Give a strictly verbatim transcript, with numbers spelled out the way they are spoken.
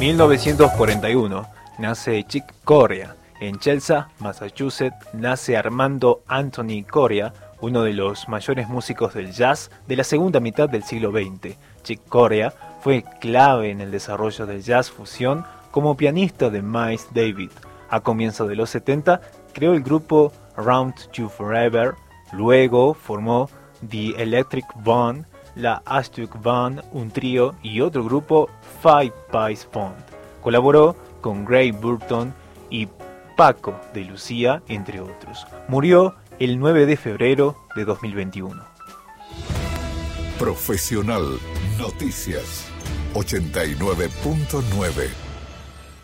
mil novecientos cuarenta y uno nace Chick Corea. En Chelsea, Massachusetts, nace Armando Anthony Corea, uno de los mayores músicos del jazz de la segunda mitad del siglo veinte. Chick Corea fue clave en el desarrollo del jazz fusión como pianista de Miles Davis. A comienzos de los setenta creó el grupo Around You Forever, luego formó The Electric Band, la Ashtuk Band, un trío y otro grupo, Five Pies Band. Colaboró con Gray Burton y Paco de Lucía, entre otros. Murió el nueve de febrero de dos mil veintiuno. Profesional Noticias ochenta y nueve punto nueve.